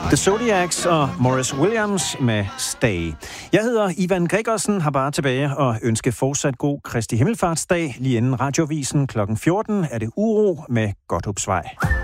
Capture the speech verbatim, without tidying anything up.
The Zodiacs og Morris Williams med Stay. Jeg hedder Ivan Gregersen, har bare tilbage og ønske fortsat god Kristi Himmelfartsdag. Lige inden radiovisen klokken fjorten er det Uro med Godthåbsvej.